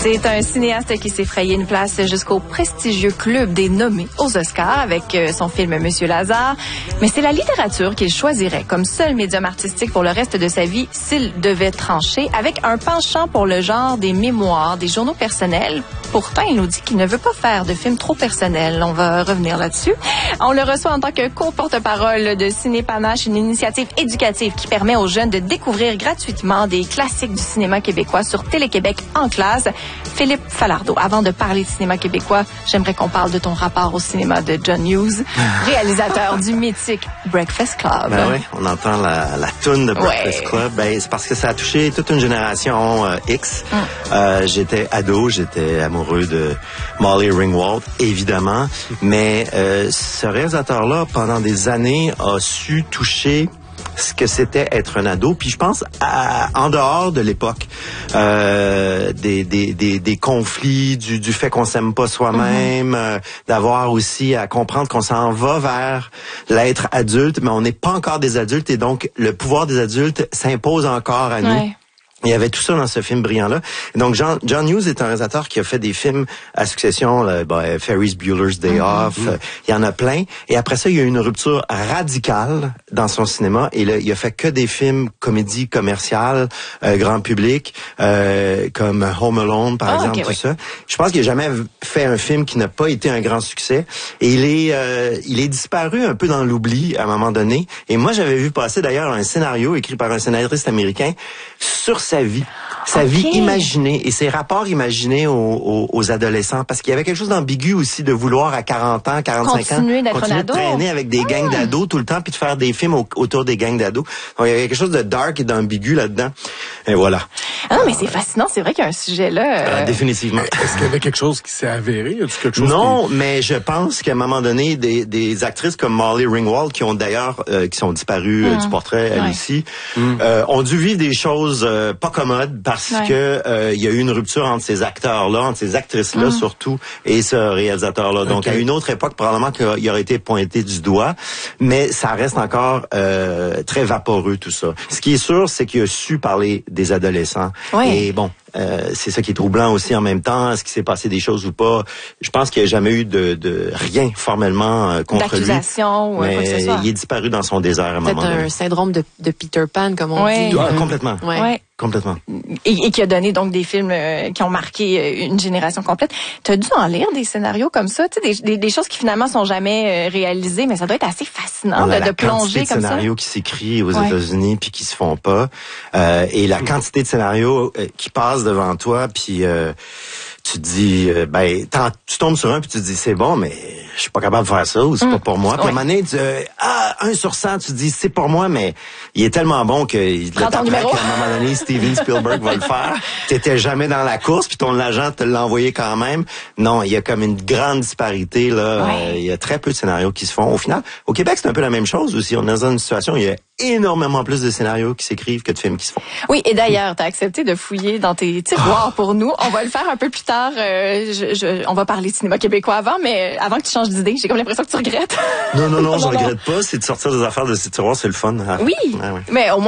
C'est un cinéaste qui s'est frayé une place jusqu'au prestigieux club des nommés aux Oscars avec son film Monsieur Lazare. Mais c'est la littérature qu'il choisirait comme seul médium artistique pour le reste de sa vie s'il devait trancher, avec un penchant pour le genre des mémoires, des journaux personnels. Pourtant, il nous dit qu'il ne veut pas faire de films trop personnels. On va revenir là-dessus. On le reçoit en tant que co-porte-parole de Ciné Panache, une initiative éducative qui permet aux jeunes de découvrir gratuitement des classiques du cinéma québécois sur Télé-Québec en classe. Philippe Falardeau, avant de parler de cinéma québécois, j'aimerais qu'on parle de ton rapport au cinéma de John Hughes, réalisateur du mythique Breakfast Club. Ben oui, on entend la toune de Breakfast Club. Ben, c'est parce que ça a touché toute une génération X. J'étais ado, j'étais amoureux de Molly Ringwald, évidemment. Mais ce réalisateur-là, pendant des années, a su toucher ce que c'était être un ado, puis je pense en dehors de l'époque des conflits, du fait qu'on s'aime pas soi-même, d'avoir aussi à comprendre qu'on s'en va vers l'être adulte, mais on n'est pas encore des adultes et donc le pouvoir des adultes s'impose encore à nous. Il y avait tout ça dans ce film brillant-là. Donc, John Hughes est un réalisateur qui a fait des films à succession, Ferris Bueller's Day Off, il y en a plein. Et après ça, il y a eu une rupture radicale dans son cinéma. Et là, il a fait que des films comédies commerciales, grand public, comme Home Alone, par exemple, tout ça. Je pense qu'il n'a jamais fait un film qui n'a pas été un grand succès. Et il est disparu un peu dans l'oubli à un moment donné. Et moi, j'avais vu passer d'ailleurs un scénario écrit par un scénariste américain sur sa vie imaginée et ses rapports imaginés aux adolescents, parce qu'il y avait quelque chose d'ambigu aussi de vouloir à 40 ans, 45 continuer ans, continuer de traîner avec des gangs d'ados tout le temps puis de faire des films autour des gangs d'ados. Donc il y avait quelque chose de dark et d'ambigu là-dedans. Et voilà. Ah non, mais c'est fascinant, c'est vrai qu'il y a un sujet là. Définitivement. Est-ce qu'il y avait quelque chose qui s'est avéré? Y a-t-il quelque chose Non, mais je pense qu'à un moment donné, des actrices comme Molly Ringwald, qui ont d'ailleurs qui sont disparues du portrait à Lucie, ont dû vivre des choses pas commodes parce que il y a eu une rupture entre ces acteurs-là, entre ces actrices-là surtout, et ce réalisateur-là. Donc à une autre époque, probablement qu'il aurait été pointé du doigt, mais ça reste encore très vaporeux tout ça. Ce qui est sûr, c'est qu'il a su parler des adolescents. Et bon, c'est ça qui est troublant aussi en même temps. Est-ce qu'il s'est passé des choses ou pas? Je pense qu'il n'y a jamais eu de rien formellement contre lui. D'accusation ou quoi que ce soit. Il est disparu dans son désert à un moment donné. C'est un syndrome de Peter Pan, comme on dit. Complètement. Complètement. Et qui a donné donc des films qui ont marqué une génération complète. T'as dû en lire des scénarios comme ça, tu sais, des choses qui finalement sont jamais réalisées, mais ça doit être assez fascinant de plonger comme ça. La quantité de scénarios qui s'écrivent aux États-Unis puis qui se font pas, et la quantité de scénarios qui passent devant toi, puis tu te dis, tu tombes sur un puis tu te dis c'est bon, mais je suis pas capable de faire ça ou c'est pas pour moi. Puis à un moment donné, 1 sur 100, tu te dis c'est pour moi, mais il est tellement bon que qu'à un moment donné, Steven Spielberg va le faire. T'étais jamais dans la course puis ton agent te l'a envoyé quand même. Non, il y a comme une grande disparité là. Il y a très peu de scénarios qui se font. Au final, au Québec, c'est un peu la même chose aussi. On est dans une situation où il y a énormément plus de scénarios qui s'écrivent que de films qui se font. Oui, et d'ailleurs, t'as accepté de fouiller dans tes tiroirs pour nous. On va le faire un peu plus tard. On va parler de cinéma québécois avant, mais avant que tu changes d'idée, j'ai comme l'impression que tu regrettes. Non, je regrette pas. C'est de sortir des affaires de ces tiroirs, c'est le fun. Oui, mais au moins